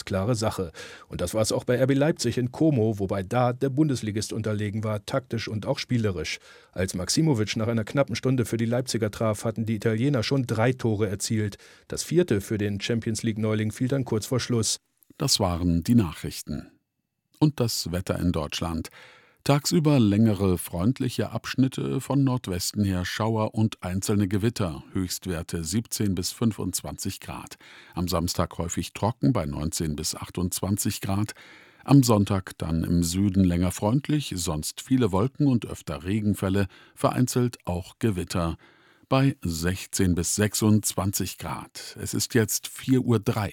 klare Sache. Und das war es auch bei RB Leipzig in Como, wobei da der Bundesligist unterlegen war, taktisch und auch spielerisch. Als Maximovic nach einer knappen Stunde für die Leipziger traf, hatten die Italiener schon 3 Tore erzielt. Das 4. für den Champions-League-Neuling fiel dann kurz vor Schluss. Das waren die Nachrichten. Und das Wetter in Deutschland. Tagsüber längere freundliche Abschnitte, von Nordwesten her Schauer und einzelne Gewitter, Höchstwerte 17 bis 25 Grad. Am Samstag häufig trocken bei 19 bis 28 Grad. Am Sonntag dann im Süden länger freundlich, sonst viele Wolken und öfter Regenfälle, vereinzelt auch Gewitter bei 16 bis 26 Grad. Es ist jetzt 4:03 Uhr.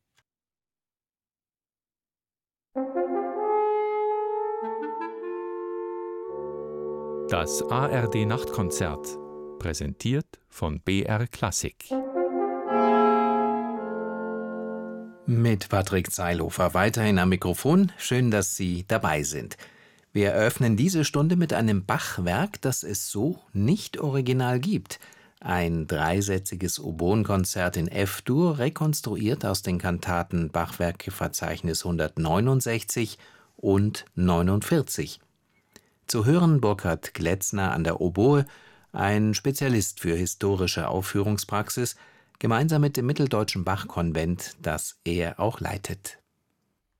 Das ARD-Nachtkonzert, präsentiert von BR Klassik. Mit Patrick Zeilhofer weiterhin am Mikrofon. Schön, dass Sie dabei sind. Wir eröffnen diese Stunde mit einem Bach-Werk, das es so nicht original gibt. Ein dreisätziges Oboenkonzert in F-Dur, rekonstruiert aus den Kantaten Bachwerkeverzeichnis 169 und 49. Zu hören Burkhard Gletzner an der Oboe, ein Spezialist für historische Aufführungspraxis, gemeinsam mit dem Mitteldeutschen Bachkonvent, das er auch leitet.